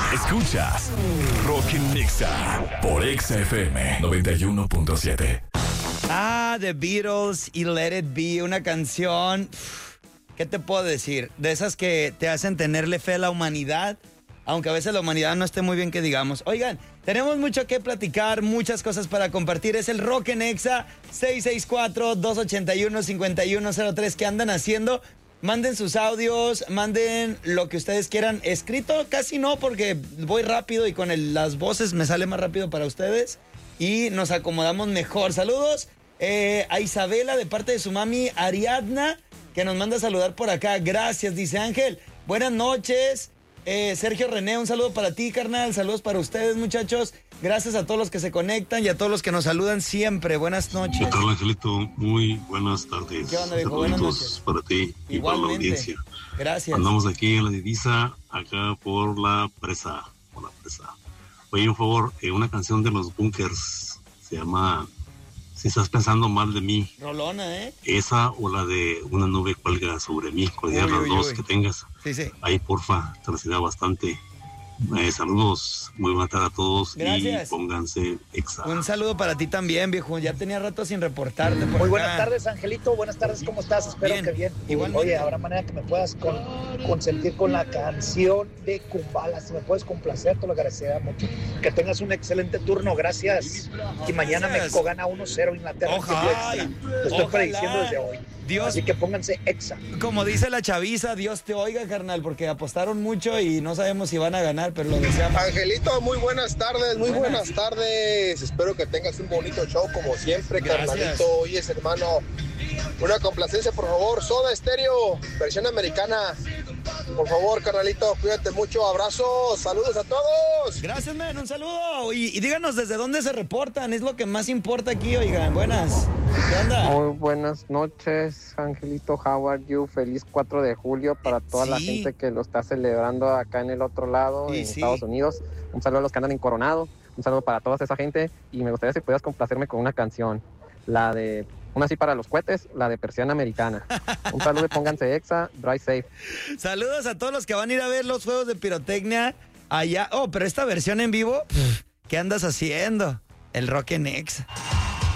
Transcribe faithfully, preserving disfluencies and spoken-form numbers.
Escuchas Rock en Nexa por Exa F M noventa y uno punto siete. Ah, The Beatles y Let It Be, una canción, ¿qué te puedo decir? De esas que te hacen tenerle fe a la humanidad, aunque a veces la humanidad no esté muy bien que digamos. Oigan, tenemos mucho que platicar, muchas cosas para compartir. Es el Rock en Exa, seis seis cuatro, dos ocho uno, cinco uno cero tres. ¿Qué andan haciendo? Manden sus audios, manden lo que ustedes quieran. Escrito casi no, porque voy rápido y con el, las voces me sale más rápido para ustedes y nos acomodamos mejor. Saludos eh, a Isabela de parte de su mami Ariadna, que nos manda a saludar por acá. Gracias, dice Ángel. Buenas noches. Eh, Sergio René, un saludo para ti, carnal. Saludos para ustedes, muchachos. Gracias a todos los que se conectan y a todos los que nos saludan siempre. Buenas noches. ¿Qué tal, Angelito? Muy buenas tardes. ¿Qué onda, viejo? Buenas noches. Para ti y igualmente, para la audiencia. Gracias. Andamos aquí en la divisa, acá por la presa. Por la presa. Oye, por favor, eh, una canción de los Bunkers. Se llama Si estás pensando mal de mí. Rolona, ¿eh? Esa o la de Una nube cuelga sobre mí. Cualquiera de las uy, dos uy. que tengas. Sí, sí. Ahí, porfa, te lo será bastante. Eh, saludos, muy buena tarde a todos. Gracias. Y pónganse Exa. Un saludo para ti también, viejo. Ya tenía rato sin reportarte por Muy acá. buenas tardes, Angelito. Buenas tardes, ¿cómo estás? Espero Bien, que bien. igualmente. Oye, habrá manera que me puedas con, consentir con la canción de Kumbala. Si me puedes complacer, te lo agradecería mucho. Que tengas un excelente turno, gracias. Y mañana Gracias. México gana uno cero Inglaterra. Ojalá. Lo estoy Ojalá. prediciendo desde hoy. Dios, Así que pónganse Exa. como dice la chaviza, Dios te oiga, carnal, porque apostaron mucho y no sabemos si van a ganar, pero lo deseamos. Angelito, muy buenas tardes, muy Buenas. buenas, tardes. Espero que tengas un bonito show como siempre, Gracias. carnalito. Oye, hermano, una complacencia, por favor. Soda Stereo, versión americana. Por favor, carnalito, cuídate mucho. Abrazos, saludos a todos. Gracias, men, un saludo. Y, y díganos desde dónde se reportan, es lo que más importa aquí, oigan. Buenas. ¿Qué onda? Muy buenas noches, Angelito. How are you? Feliz cuatro de julio para toda la Sí. gente que lo está celebrando acá en el otro lado, Sí, en sí. Estados Unidos. Un saludo a los que andan en Coronado. Un saludo para toda esa gente. Y me gustaría si pudieras complacerme con una canción. La de, una así para los cohetes, la de Persiana Americana. Un saludo y pónganse Exa, drive safe. Saludos a todos los que van a ir a ver los juegos de pirotecnia allá. Oh, pero esta versión en vivo, pff, ¿qué andas haciendo? El Rock en Exa.